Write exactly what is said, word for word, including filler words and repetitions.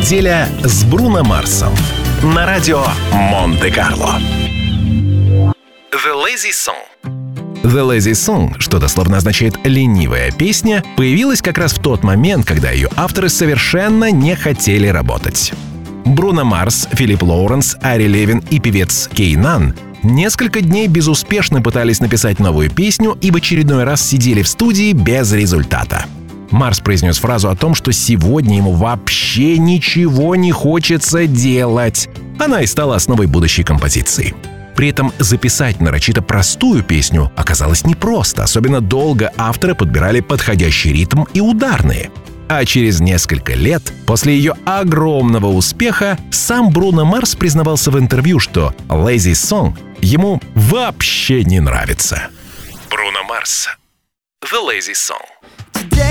Неделя с Бруно Марсом на радио Монте-Карло. The Lazy Song. The Lazy Song, что дословно означает «ленивая песня», появилась как раз в тот момент, когда ее авторы совершенно не хотели работать. Бруно Марс, Филипп Лоуренс, Ари Левин и певец Кейнан несколько дней безуспешно пытались написать новую песню и в очередной раз сидели в студии без результата. Марс произнес фразу о том, что сегодня ему вообще ничего не хочется делать. Она и стала основой будущей композиции. При этом записать нарочито простую песню оказалось непросто, особенно долго авторы подбирали подходящий ритм и ударные. А через несколько лет, после ее огромного успеха, сам Бруно Марс признавался в интервью, что Lazy Song ему вообще не нравится. Бруно Марс. The Lazy Song.